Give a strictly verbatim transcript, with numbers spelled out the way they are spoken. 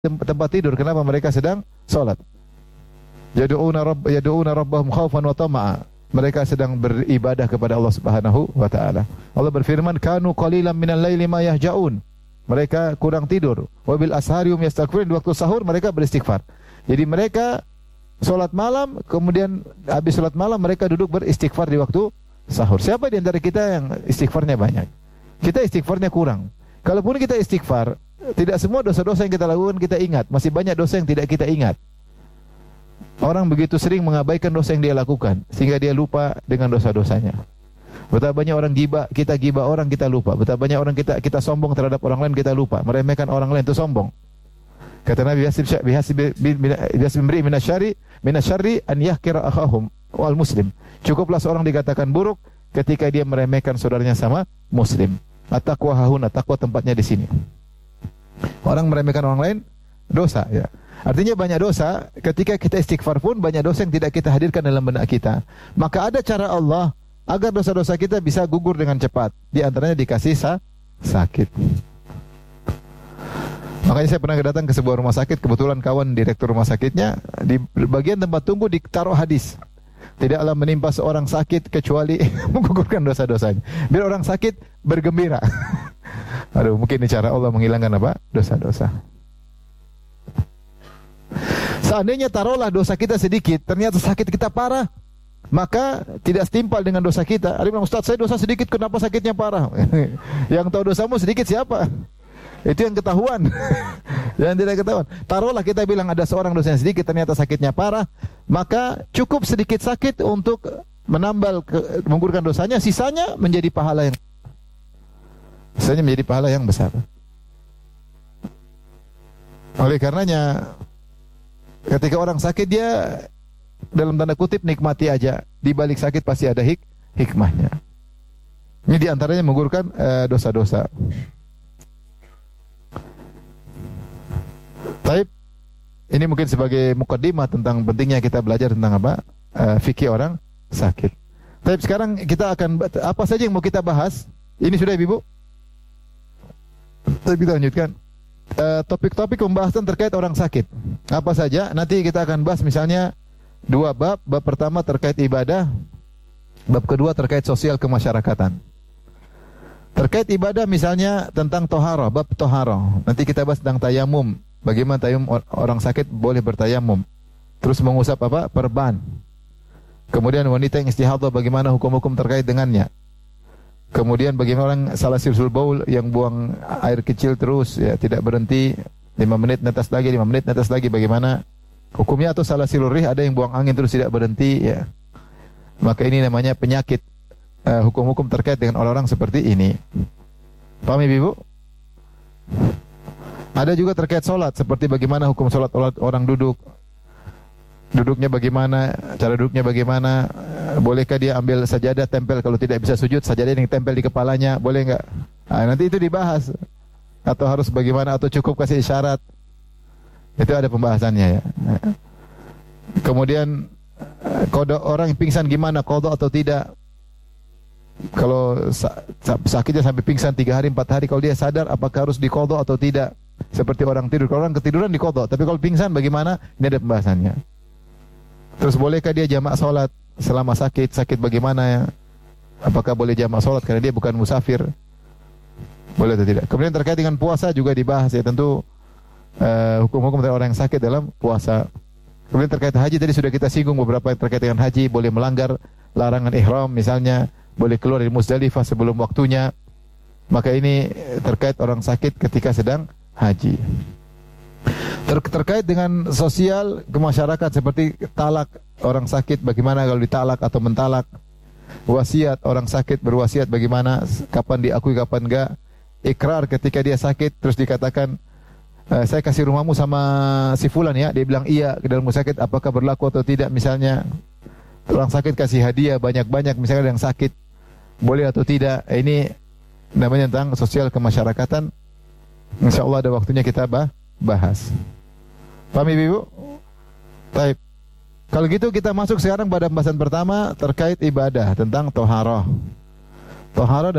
tempat tidur. Kenapa? Mereka sedang sholat. Yad'una rabb yad'una rabbahum khaufan wa tama'a. Mereka sedang beribadah kepada Allah Subhanahu wa taala. Allah berfirman, "Kanu qalilan minal laili ma yahja'un." Mereka kurang tidur. Wa bil ashari hum yastaghfirun. Di waktu sahur mereka beristighfar. Jadi mereka salat malam, kemudian habis salat malam mereka duduk beristighfar di waktu sahur. Siapa di antara kita yang istighfarnya banyak? Kita istighfarnya kurang. Kalaupun kita istighfar, tidak semua dosa-dosa yang kita lakukan kita ingat. Masih banyak dosa yang tidak kita ingat. Orang begitu sering mengabaikan dosa yang dia lakukan sehingga dia lupa dengan dosa-dosanya. Betapa banyak orang gibah, kita gibah orang kita lupa. Betapa banyak orang kita kita sombong terhadap orang lain kita lupa. Meremehkan orang lain itu sombong. Kata Nabi Yasib bihasib bihasib imri minasyari minasyari an yahkira akhahum wal muslim. Cukuplah seorang dikatakan buruk ketika dia meremehkan saudaranya sama muslim. At-taqwa hahuna, taqwa tempatnya di sini. Orang meremehkan orang lain dosa ya. Artinya banyak dosa, ketika kita istighfar pun banyak dosa yang tidak kita hadirkan dalam benak kita. Maka ada cara Allah agar dosa-dosa kita bisa gugur dengan cepat. Di antaranya dikasih sa sakit. Makanya saya pernah datang ke sebuah rumah sakit, kebetulan kawan direktur rumah sakitnya, di bagian tempat tunggu ditaruh hadis. Tidaklah menimpa seorang sakit kecuali menggugurkan dosa-dosanya. Biar orang sakit bergembira. Aduh, mungkin ini cara Allah menghilangkan apa? Dosa-dosa. Seandainya taruhlah dosa kita sedikit, ternyata sakit kita parah, maka tidak setimpal dengan dosa kita. Ada bilang, Ustaz, saya dosa sedikit, kenapa sakitnya parah? Yang tahu dosamu sedikit siapa? Itu yang ketahuan. Yang tidak ketahuan. Taruhlah kita bilang ada seorang dosa yang sedikit, ternyata sakitnya parah, maka cukup sedikit sakit untuk menambal, ke, menggugurkan dosanya, sisanya menjadi pahala yang sisanya menjadi pahala yang besar. Oleh karenanya, ketika orang sakit dia dalam tanda kutip nikmati aja. Di balik sakit pasti ada hik hikmahnya. Ini diantaranya menggugurkan uh, dosa-dosa. Taib, ini mungkin sebagai mukaddimah tentang pentingnya kita belajar tentang apa uh, fikih orang sakit. Taib, sekarang kita akan apa saja yang mau kita bahas? Ini sudah Ibu? Taib, kita lanjutkan. Uh, topik-topik pembahasan terkait orang sakit. Apa saja? Nanti kita akan bahas misalnya dua bab. Bab pertama terkait ibadah. Bab kedua terkait sosial kemasyarakatan. Terkait ibadah misalnya tentang toharoh, bab toharoh. Nanti kita bahas tentang tayamum. Bagaimana tayamum orang sakit boleh bertayamum. Terus mengusap apa? Perban. Kemudian wanita yang istihadah, bagaimana hukum-hukum terkait dengannya. Kemudian bagaimana orang salah silsul baul yang buang air kecil terus ya, tidak berhenti, lima menit netes lagi, lima menit netes lagi, bagaimana hukumnya? Atau salah silul rih, ada yang buang angin terus tidak berhenti ya. Maka ini namanya penyakit. Uh, hukum-hukum terkait dengan orang-orang seperti ini. Paham Ibu? Ada juga terkait solat, seperti bagaimana hukum solat orang duduk. Duduknya bagaimana, cara duduknya bagaimana, bolehkah dia ambil sajadah tempel, kalau tidak bisa sujud, sajadah yang tempel di kepalanya, boleh enggak? Nah, nanti itu dibahas. Atau harus bagaimana, atau cukup kasih isyarat. Itu ada pembahasannya ya. Kemudian kodok orang yang pingsan gimana, kodok atau tidak? Kalau sakitnya sampai pingsan tiga hari, empat hari, kalau dia sadar apakah harus dikodok atau tidak? Seperti orang tidur, kalau orang ketiduran dikodok, tapi kalau pingsan bagaimana? Ini ada pembahasannya. Terus bolehkah dia jamak sholat selama sakit? Sakit bagaimana ya? Apakah boleh jamak sholat karena dia bukan musafir? Boleh atau tidak? Kemudian terkait dengan puasa juga dibahas ya. Tentu uh, hukum-hukum dari orang yang sakit dalam puasa. Kemudian terkait haji tadi sudah kita singgung beberapa yang terkait dengan haji. Boleh melanggar larangan ihram misalnya. Boleh keluar dari Muzdalifah sebelum waktunya. Maka ini terkait orang sakit ketika sedang haji. Ter terkait dengan sosial kemasyarakat seperti talak orang sakit, bagaimana kalau ditalak atau mentalak. Wasiat orang sakit, berwasiat bagaimana, kapan diakui kapan enggak. Ikrar ketika dia sakit terus dikatakan e, saya kasih rumahmu sama si fulan ya, dia bilang iya ke dalam rumah sakit, apakah berlaku atau tidak? Misalnya orang sakit kasih hadiah banyak-banyak misalnya yang sakit, boleh atau tidak? Ini namanya tentang sosial kemasyarakatan. Insyaallah ada waktunya kita bah bahas. Paham Ibu? Baik. Kalau gitu kita masuk sekarang pada pembahasan pertama terkait ibadah tentang toharoh. Toharoh